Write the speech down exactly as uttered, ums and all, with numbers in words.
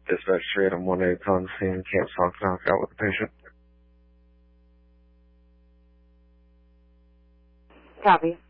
Dispatch three, I'm one eight on scene, can't talk, knock out with the patient. Copy.